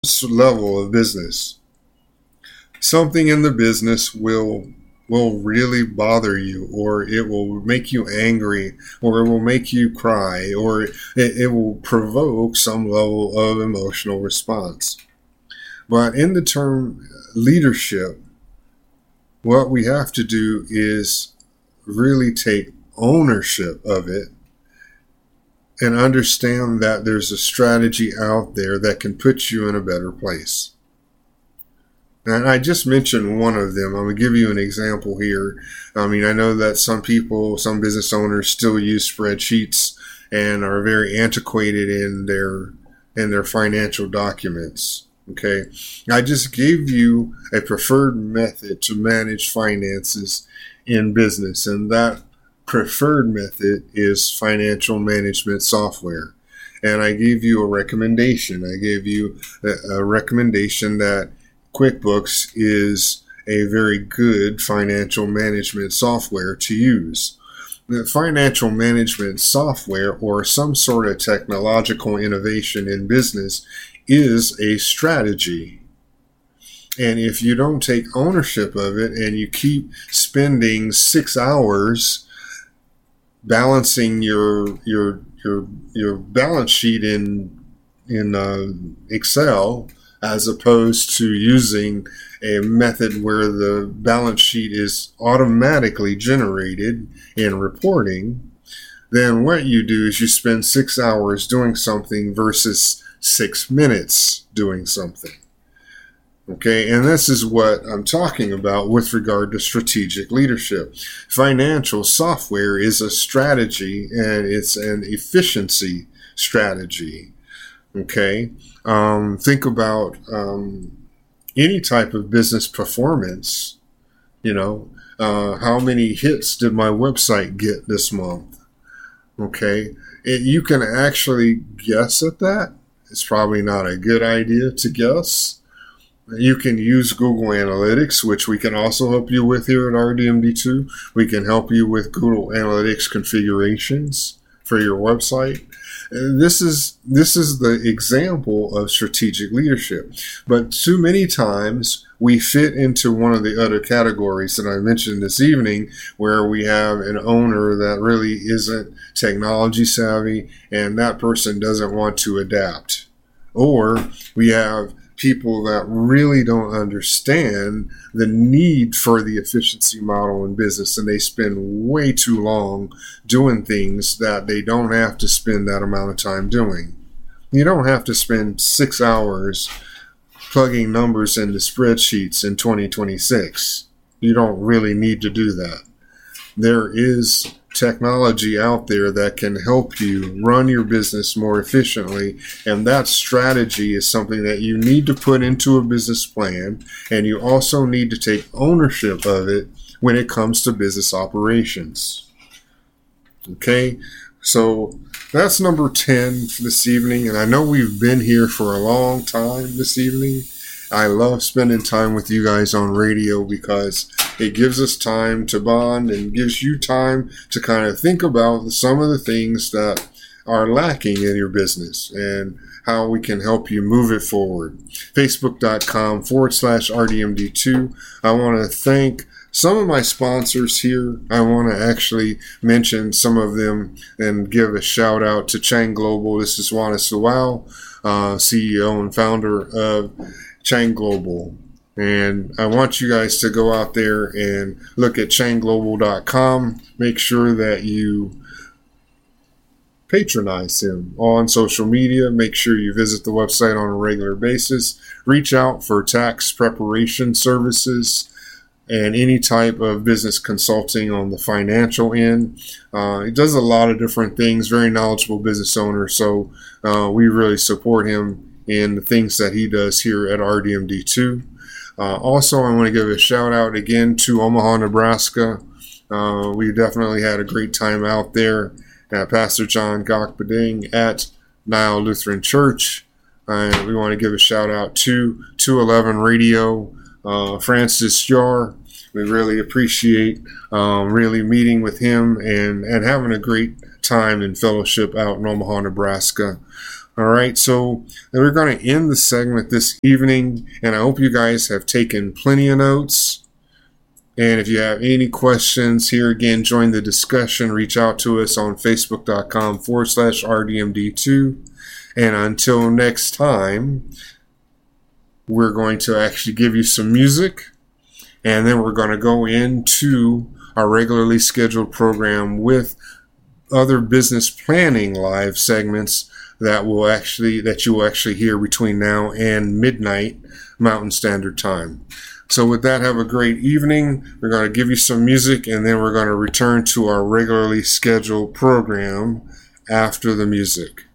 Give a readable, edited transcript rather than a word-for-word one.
level of business. Something in the business will really bother you, or it will make you angry, or it will make you cry, or it will provoke some level of emotional response. But in the term leadership, what we have to do is really take ownership of it and understand that there's a strategy out there that can put you in a better place. And I just mentioned one of them. I'm going to give you an example here. I mean, I know that some business owners still use spreadsheets and are very antiquated in their financial documents. Okay. I just gave you a preferred method to manage finances in business, and that preferred method is financial management software. And I gave you a recommendation. I gave you a recommendation that QuickBooks is a very good financial management software to use. The financial management software, or some sort of technological innovation in business, is a strategy. And if you don't take ownership of it and you keep spending 6 hours balancing your balance sheet in Excel, as opposed to using a method where the balance sheet is automatically generated in reporting, then what you do is you spend 6 hours doing something versus 6 minutes doing something. Okay, and this is what I'm talking about with regard to strategic leadership. Financial software is a strategy, and it's an efficiency strategy. Okay, think about any type of business performance. How many hits did my website get this month? Okay, you can actually guess at that. It's probably not a good idea to guess. You can use Google Analytics, which we can also help you with here at RDMD2. We can help you with Google Analytics configurations for your website. This is the example of strategic leadership. But too many times we fit into one of the other categories that I mentioned this evening, where we have an owner that really isn't technology savvy and that person doesn't want to adapt. Or we have people that really don't understand the need for the efficiency model in business, and they spend way too long doing things that they don't have to spend that amount of time doing. You don't have to spend 6 hours plugging numbers into spreadsheets in 2026. You don't really need to do that. There is technology out there that can help you run your business more efficiently, and that strategy is something that you need to put into a business plan, and you also need to take ownership of it when it comes to business operations. Okay, so that's number 10 for this evening, and I know we've been here for a long time this evening. I love spending time with you guys on radio because it gives us time to bond and gives you time to kind of think about some of the things that are lacking in your business and how we can help you move it forward. Facebook.com/RDMD2. I want to thank some of my sponsors here. I want to actually mention some of them and give a shout out to Chang Global. This is Juana Suau, CEO and founder of Chang Global. And I want you guys to go out there and look at changglobal.com. Make sure that you patronize him on social media. Make sure you visit the website on a regular basis. Reach out for tax preparation services and any type of business consulting on the financial end. He does a lot of different things, very knowledgeable business owner. So we really support him in the things that he does here at RDMD2. Also, I want to give a shout out again to Omaha, Nebraska. We definitely had a great time out there at Pastor John Gokbading at Nile Lutheran Church. We want to give a shout out to 211 Radio, Francis Yar. We really appreciate really meeting with him and having a great time in fellowship out in Omaha, Nebraska. All right, so we're going to end the segment this evening, and I hope you guys have taken plenty of notes. And if you have any questions, here again, join the discussion. Reach out to us on facebook.com/RDMD2. And until next time, we're going to actually give you some music, and then we're going to go into our regularly scheduled program with other business planning live segments that you will actually hear between now and midnight Mountain Standard Time. So with that, have a great evening. We're going to give you some music, and then we're going to return to our regularly scheduled program after the music.